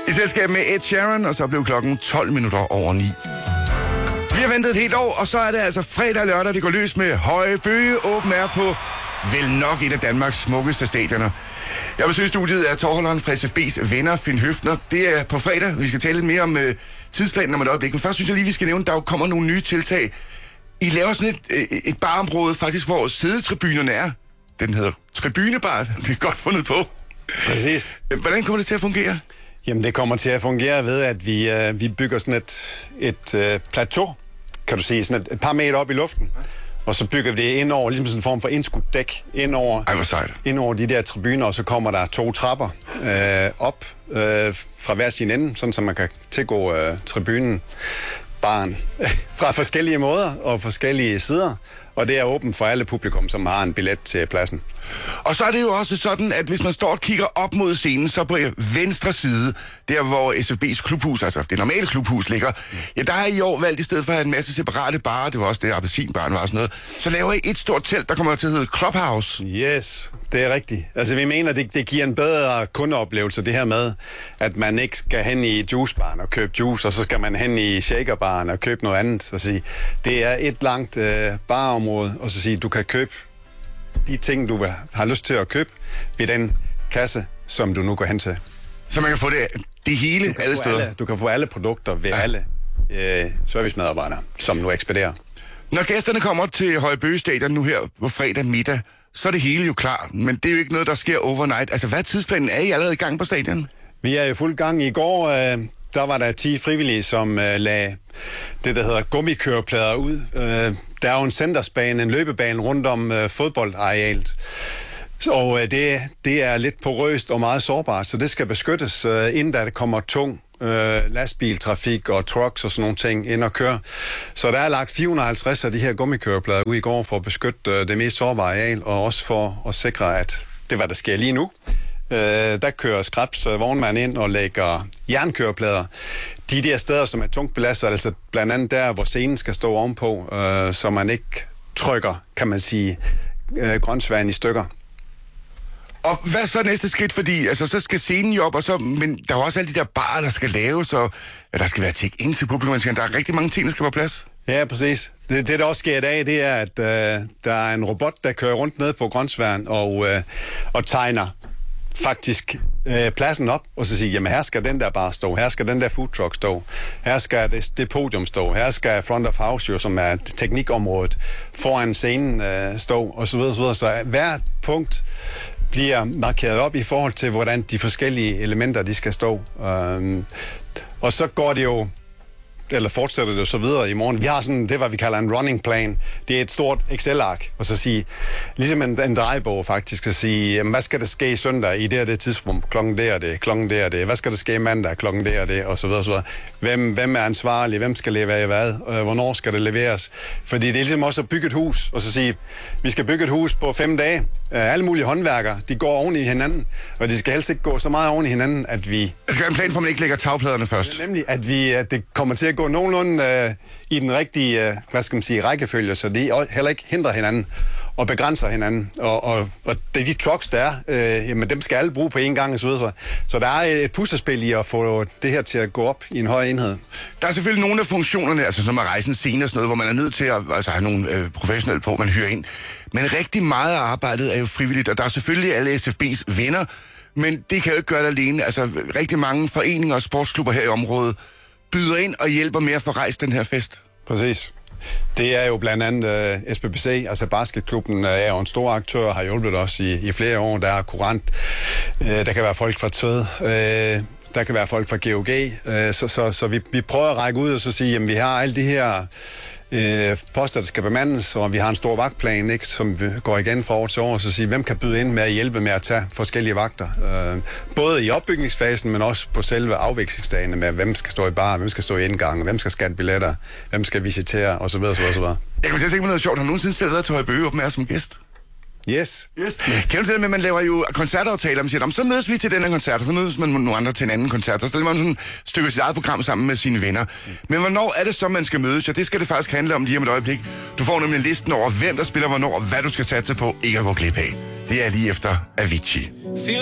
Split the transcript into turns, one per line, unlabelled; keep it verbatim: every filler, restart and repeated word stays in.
I selskab med Ed Sheeran, og så blev klokken tolv minutter over ni. Vi har ventet et helt år, og så er det altså fredag og lørdag, det går løs med Høje Bøge. Åben er på vel nok et af Danmarks smukkeste stadioner. Jeg besøger studiet af tovholderen fra S F B's venner, Finn Høfner. Det er på fredag. Vi skal tale lidt mere om uh, tidsplanen om et øjeblik. Men først synes jeg lige, vi skal nævne, at der jo kommer nogle nye tiltag. I laver sådan et, et barområde, faktisk, hvor sædetribunerne er. Den hedder Tribunebar. Det er godt fundet på.
Præcis.
Hvordan kommer det til at fungere?
Jamen, det kommer til at fungere ved, at vi, øh, vi bygger sådan et, et øh, plateau, kan du sige, sådan et, et par meter op i luften. Og så bygger vi det ind over, ligesom sådan en form for indskudt dæk, ind over,
Ej, hvor sejt.
ind over de der tribuner, og så kommer der to trapper øh, op øh, fra hver sin ende, sådan så man kan tilgå øh, tribunen, baren, fra forskellige måder og forskellige sider. Og det er åbent for alle publikum, som har en billet til pladsen.
Og så er det jo også sådan, at hvis man står og kigger op mod scenen, så på venstre side, der hvor S F B's klubhus, altså det normale klubhus ligger, ja, der har I år valgt i stedet for at have en masse separate barer, det var også det, appelsinbaren var og sådan noget, så laver I et stort telt, der kommer til at hedde Clubhouse.
Yes, det er rigtigt. Altså vi mener, det, det giver en bedre kundeoplevelse, det her med, at man ikke skal hen i juicebaren og købe juice, og så skal man hen i shakerbaren og købe noget andet. Så sige, det er et langt øh, barområde, og så sige, du kan købe de ting, du har lyst til at købe ved den kasse, som du nu går hen til.
Så man kan få det, det hele alle steder?
Alle, du kan få alle produkter ved ja. alle øh, servicemedarbejdere, som nu ekspederer.
Når gæsterne kommer til Høje Bøge Stadion nu her på fredag middag, så er det hele jo klar. Men det er jo ikke noget, der sker overnight. Altså, hvad er tidsplanen? Er I allerede i gang på stadion?
Vi er i fuld gang. I går, øh, der var der ti frivillige, som øh, lagde det, der hedder gummikøreplader ud. Øh, der er jo en centersbane, en løbebane rundt om øh, fodboldarealet. Og øh, det, det er lidt porøst og meget sårbart, så det skal beskyttes, øh, inden der kommer tung øh, lastbiltrafik og trucks og sådan nogle ting ind og køre. Så der er lagt fire hundrede og halvtreds af de her gummikøreplader ud i går for at beskytte øh, det mest sårbare areal, og også for at sikre, at det var der sker lige nu. Øh, der kører Skrabs øh, vognmand ind og lægger jernkøreplader. De der steder, som er tungt belastet, altså blandt andet der, hvor scenen skal stå ovenpå, øh, så man ikke trykker, kan man sige, øh, grøntsværen i stykker.
Og hvad så næste skridt? Fordi altså, så skal scenen jo op, og så, men der er også alle de der barer, der skal laves, og ja, der skal være check-in til publikum. Der er rigtig mange ting, der skal på plads.
Ja, præcis. Det, det der også sker i dag, det er, at øh, der er en robot, der kører rundt ned på grøntsværen og, øh, og tegner faktisk øh, pladsen op, og så sige, jamen her skal den der bar stå, her skal den der food truck stå, her skal det, det podium stå, her skal front of house jo, som er teknikområdet, foran scenen øh, stå, og så videre, så videre. Så hvert punkt bliver markeret op i forhold til, hvordan de forskellige elementer, de skal stå. Um, og så går det jo, eller fortsætter det jo så videre i morgen. Vi har sådan, det hvad vi kalder en running plan. Det er et stort Excel-ark, og så sige, ligesom en, en drejebog faktisk, at sige, jamen, hvad skal der ske søndag i det og det tidspunkt, klokken der og det, klokken der og det, hvad skal der ske mandag, klokken der og det, og så videre, og så videre. Hvem, hvem er ansvarlig, hvem skal levere hvad, øh, hvornår skal det leveres? Fordi det er ligesom også at bygge et hus, og så sige, vi skal bygge et hus på fem dage. Øh, alle mulige håndværkere, de går oven i hinanden, og de skal helst ikke gå så meget oven i hinanden, at vi...
Det skal være en plan for, at man ikke lægger tagpladerne først.
Nemlig, at, vi, at det kommer til at gå nogenlunde øh, i den rigtige, øh, hvad skal man sige, rækkefølge, så de heller ikke hindrer hinanden og begrænser hinanden. Og, og, og det de trucks, der er, øh, jamen, dem skal alle bruge på én gang og så videre. Så der er et puslespil i at få det her til at gå op i en høj enhed.
Der er selvfølgelig nogle af funktionerne, altså som at rejse en scene og sådan noget, hvor man er nødt til at altså, have nogle øh, professionelle på, man hyrer ind. Men rigtig meget af arbejdet er jo frivilligt, og der er selvfølgelig alle S F B's venner, men det kan jo ikke gøre det alene. Altså rigtig mange foreninger og sportsklubber her i området byder ind og hjælper med at få rejst den her fest.
Præcis. Det er jo blandt andet uh, S B B C, altså basketklubben, uh, er jo en stor aktør, har hjulpet os i, i flere år. Der er Courant, uh, der kan være folk fra Tved, uh, der kan være folk fra G O G, uh, så, så, så vi, vi prøver at række ud og så sige, jamen vi har alle de her øh, poster, der skal bemandes, og vi har en stor vagtplan, ikke, som går igen fra år til år, så sige, hvem kan byde ind med at hjælpe med at tage forskellige vagter. Øh, både i opbygningsfasen, men også på selve afvekslingsdagene med, hvem skal stå i bar, hvem skal stå i indgang, hvem skal scanne billetter, hvem skal visitere, osv. osv., osv.
Jeg kan tænke mig noget sjovt. Har du nogensinde selv været til Høje Bøge op med som gæst?
Yes.
yes. Kan du sige med, at man laver jo koncertaftaler, man siger, så mødes vi til den her koncert, og så mødes man nogle andre til en anden koncert, og så laver man sådan et stykke sit eget program sammen med sine venner. Men hvornår er det så, man skal mødes? Ja, det skal det faktisk handle om lige om et øjeblik. Du får nemlig listen over, hvem der spiller hvornår, og hvad du skal satse på ikke at gå glip af. Det er lige efter Avicii.